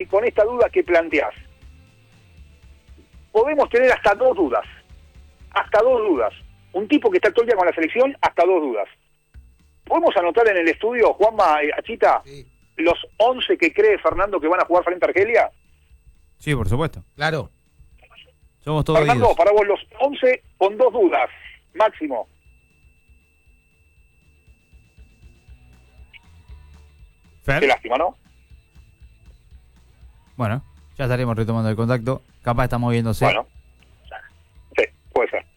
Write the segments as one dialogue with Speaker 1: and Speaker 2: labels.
Speaker 1: con esta duda que planteás. Podemos tener hasta dos dudas. Hasta dos dudas. Un tipo que está todo el día con la selección, hasta dos dudas. ¿Podemos anotar en el estudio, Juanma, Achita, sí, los 11 que cree Fernando que van a jugar frente a Argelia?
Speaker 2: Sí, por supuesto.
Speaker 3: Claro.
Speaker 2: Somos todos
Speaker 1: Fernando,
Speaker 2: oídos.
Speaker 1: para vos los 11 con dos dudas, máximo.
Speaker 2: Fer.
Speaker 1: Qué lástima, ¿no?
Speaker 2: Bueno, ya estaremos retomando el contacto. Capaz está moviéndose.
Speaker 1: Bueno, sí, puede ser.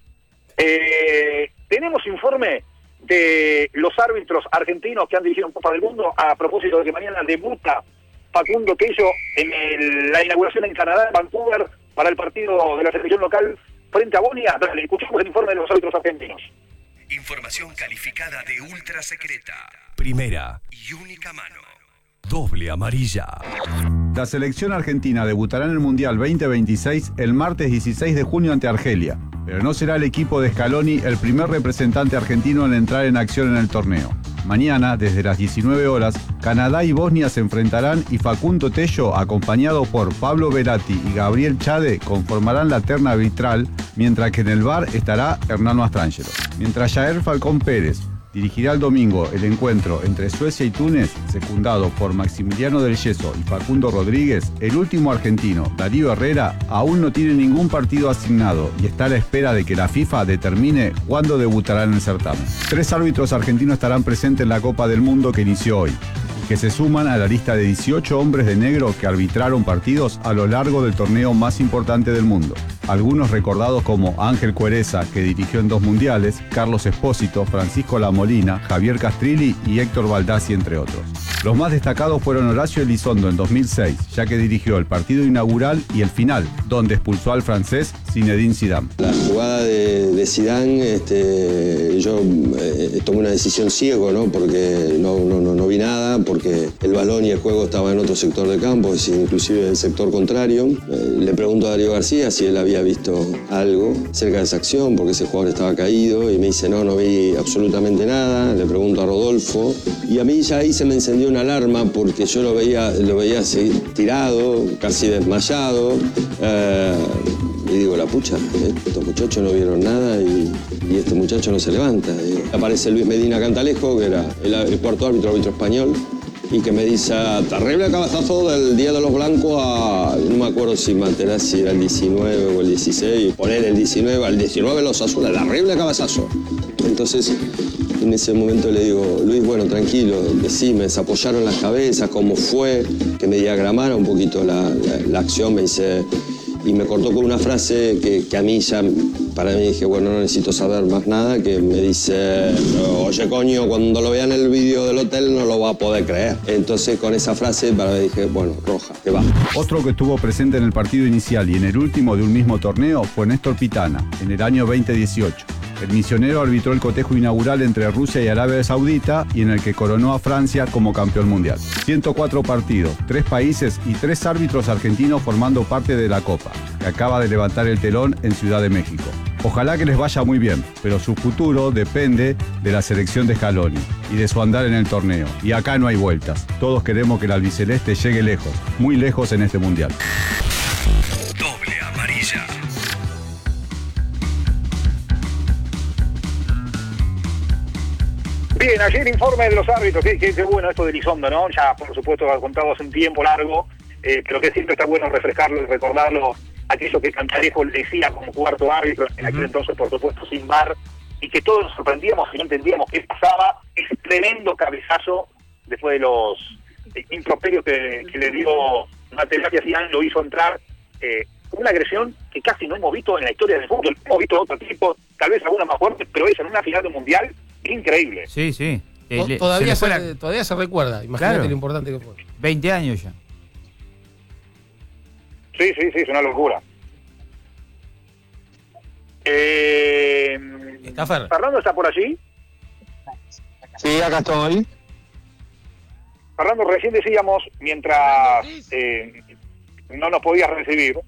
Speaker 1: Tenemos informe de los árbitros argentinos que han dirigido en Copa del Mundo a propósito de que mañana debuta Facundo Tello en la inauguración en Canadá, en Vancouver, para el partido de la selección local frente a Bosnia. Dale, escuchemos el informe de los árbitros argentinos.
Speaker 4: Información calificada de ultra secreta. Primera y única mano. Doble amarilla.
Speaker 5: La selección argentina debutará en el Mundial 2026 el martes 16 de junio ante Argelia, pero no será el equipo de Scaloni el primer representante argentino en entrar en acción en el torneo. Mañana, desde las 19 horas, Canadá y Bosnia se enfrentarán y Facundo Tello, acompañado por Pablo Veratti y Gabriel Chade, conformarán la terna arbitral, mientras que en el VAR estará Hernán Mastrangelo. Mientras Jair Falcón Pérez dirigirá el domingo el encuentro entre Suecia y Túnez, secundado por Maximiliano del Yeso y Facundo Rodríguez, el último argentino, Darío Herrera, aún no tiene ningún partido asignado y está a la espera de que la FIFA determine cuándo debutará en el certamen. 3 árbitros argentinos estarán presentes en la Copa del Mundo que inició hoy, que se suman a la lista de 18 hombres de negro que arbitraron partidos a lo largo del torneo más importante del mundo. Algunos recordados como Ángel Cuereza, que dirigió en 2 mundiales, Carlos Espósito, Francisco Lamolina, Javier Castrilli y Héctor Baldassi, entre otros. Los más destacados fueron Horacio Elizondo en 2006, ya que dirigió el partido inaugural y el final, donde expulsó al francés Zinedine Zidane.
Speaker 6: La jugada de Zidane, yo tomé una decisión ciego, ¿no? Porque no vi nada, porque el balón y el juego estaba en otro sector del campo, inclusive el sector contrario. Le pregunto a Darío García si él había visto algo cerca de esa acción, porque ese jugador estaba caído, y me dice no vi absolutamente nada. Le pregunto a Rodolfo, y a mí ya ahí se me encendió una alarma, porque yo lo veía así, tirado, casi desmayado, y digo, la pucha, estos muchachos no vieron nada y este muchacho no se levanta. Aparece Luis Medina Cantalejo, que era el cuarto árbitro español, y que me dice, terrible cabezazo del Día de los Blancos a, no me acuerdo si Materazzi era el 19 o el 16, poner el 19, al 19 los Asuna, terrible cabezazo. Entonces, en ese momento le digo, Luis, bueno, tranquilo, decime, se apoyaron las cabezas, cómo fue, que me diagramara un poquito la acción, me dice, y me cortó con una frase que a mí ya, para mí dije, bueno, no necesito saber más nada, que me dice, oye, coño, cuando lo vea en el vídeo del hotel no lo va a poder creer. Entonces, con esa frase, para mí dije, bueno, roja, que va.
Speaker 5: Otro que estuvo presente en el partido inicial y en el último de un mismo torneo fue Néstor Pitana, en el año 2018. El misionero arbitró el cotejo inaugural entre Rusia y Arabia Saudita y en el que coronó a Francia como campeón mundial. 104 partidos, 3 países y 3 árbitros argentinos formando parte de la Copa, que acaba de levantar el telón en Ciudad de México. Ojalá que les vaya muy bien, pero su futuro depende de la selección de Scaloni y de su andar en el torneo. Y acá no hay vueltas. Todos queremos que el albiceleste llegue lejos, muy lejos en este mundial.
Speaker 4: Doble amarilla.
Speaker 1: Bien, ayer informe de los árbitros, qué bueno esto de Elizondo, ¿no? Ya, por supuesto, ha contado hace un tiempo largo, pero que siempre está bueno refrescarlo y recordarlo, aquello que Cantalejo le decía como cuarto árbitro, en aquel entonces, por supuesto, sin VAR, y que todos nos sorprendíamos y no entendíamos qué pasaba, ese tremendo cabezazo, después de los improperios que le dio Materazzi a Zidane, lo hizo entrar, una agresión que casi no hemos visto en la historia del fútbol. Hemos visto de otro tipo, tal vez alguna más fuerte, pero esa en una final de un mundial, increíble.
Speaker 2: Sí, sí.
Speaker 3: Todavía se recuerda, imagínate, claro, lo importante que fue.
Speaker 2: 20 años ya.
Speaker 1: Sí, es una locura.
Speaker 3: ¿Está Fer?
Speaker 1: ¿Fernando está por allí?
Speaker 7: Sí, acá estoy.
Speaker 1: Fernando, recién decíamos, mientras no nos podías recibir,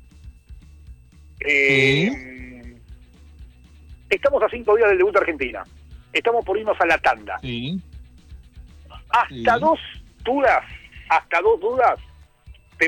Speaker 1: estamos a 5 días del debut de Argentina. Estamos por irnos a la tanda.
Speaker 7: Sí.
Speaker 1: Hasta dos dudas